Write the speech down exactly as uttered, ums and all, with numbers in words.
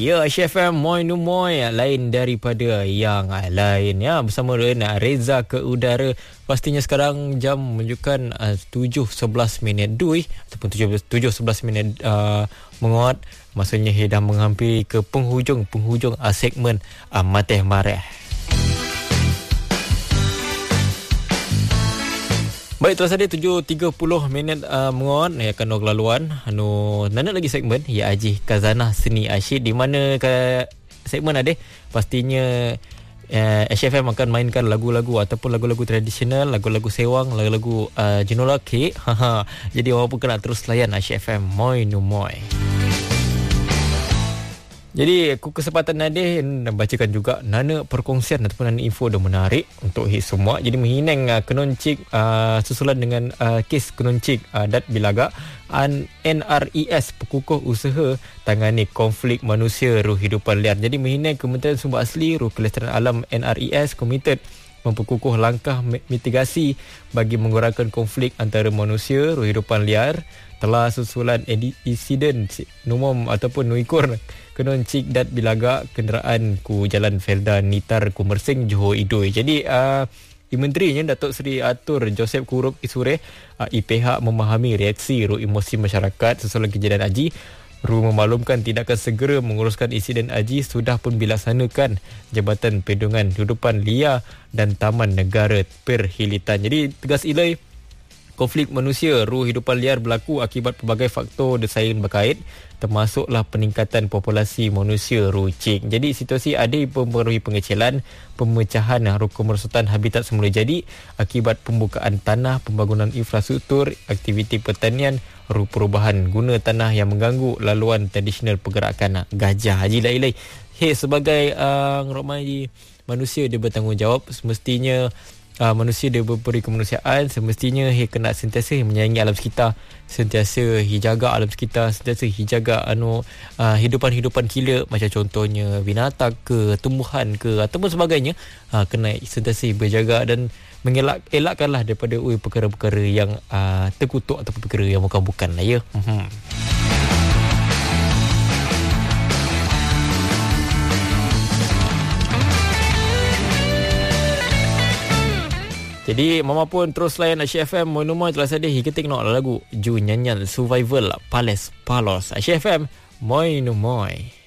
Ya, Aisyah F M Moi Nu Moi, lain daripada yang lain ya, bersama dengan Reza ke udara. Pastinya sekarang jam menunjukkan uh, tujuh sebelas minit dui ataupun tujuh sebelas minit uh, menguat. Maksudnya dah menghampiri ke penghujung penghujung uh, segmen uh, Mateh Mareh. Baik, terus ada tujuh tiga puluh minit uh, mengon ya kan laluan anu nana lagi segmen ya Aji Kazanah Seni Asyik, di mana ke segmen ada pastinya uh, H F M akan mainkan lagu-lagu ataupun lagu-lagu tradisional, lagu-lagu sewang, lagu-lagu uh, Jinola K. Jadi orang pun kena terus layan H F M Moi Nu Moi. Jadi aku kesempatan Nadir dan bacakan juga nana perkongsian ataupun nana info dah menarik untuk hit semua. Jadi menghinang uh, Kenoncik uh, susulan dengan uh, kes Kenoncik uh, Dat Bilaga N R I S Pekukuh Usaha Tangani Konflik Manusia Ruh Hidupan Liar. Jadi menghinang Kementerian Sumber Asli Ruh Kelestarian Alam N R I S komited memperkukuh langkah mitigasi bagi mengurangkan konflik antara manusia ruh hidupan liar telah susulan insiden numum ataupun nuikur Kenoncik Dat Bilaga kenderaan ku Jalan Felda Nitar ku Mersing Johor Idoi. Jadi uh, di menterinya Datuk Seri Atur Joseph Kurup Isure uh, I P H memahami reaksi ruh emosi masyarakat sesuai kejadian haji. Ru memaklumkan tindakan segera menguruskan insiden haji sudah pun dilaksanakan Jabatan Pedungan Hidupan Liar dan Taman Negara Perhilitan. Jadi tegas ilai konflik manusia ruh hidupan liar berlaku akibat pelbagai faktor desain berkait, termasuklah peningkatan populasi manusia rucik. Jadi situasi ada mempengaruhi pengecilan, pemecahan ruh kemerosotan habitat semula jadi akibat pembukaan tanah, pembangunan infrastruktur, aktiviti pertanian, ruh perubahan guna tanah yang mengganggu laluan tradisional pergerakan gajah. Haji lai-lai. Hey, sebagai uh, ramai manusia dia bertanggungjawab, semestinya Uh, manusia dia berberi kemanusiaan, semestinya dia kena sentiasa menyayangi alam sekitar, sentiasa hijaga alam sekitar, sentiasa hijaga anu uh, hidupan-hidupan kila, macam contohnya binatang ke, tumbuhan ke ataupun sebagainya, uh, kena sentiasa berjaga dan mengelak elakkanlah daripada ui, perkara-perkara yang uh, terkutuk ataupun perkara yang bukan-bukan lah ya. Hmm. Jadi mama pun terus layan H F M Moi Nu Moi telah sadia hingga tengok lagu Ju Nyanyan Survival Palace Palos. H F M Moi Nu Moi.